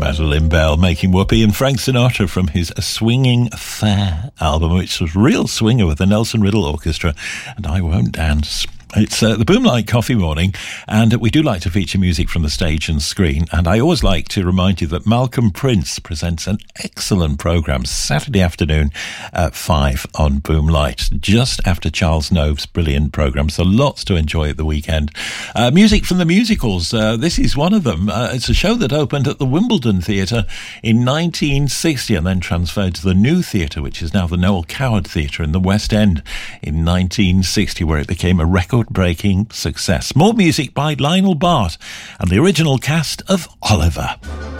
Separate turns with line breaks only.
Madeleine Bell making whoopee, and Frank Sinatra from his Swinging Fair album, which was real swinger with the Nelson Riddle Orchestra and I Won't Dance. It's the Boomlight Coffee Morning, and we do like to feature music from the stage and screen, and I always like to remind you that Malcolm Prince presents an excellent programme Saturday afternoon at 5 on Boomlight, just after Charles Nove's brilliant programme, so lots to enjoy at the weekend. Music from the musicals, this is one of them. It's a show that opened at the Wimbledon Theatre in 1960 and then transferred to the New Theatre, which is now the Noel Coward Theatre in the West End, in 1960, where it became a record-breaking success. More music by Lionel Bart and the original cast of Oliver.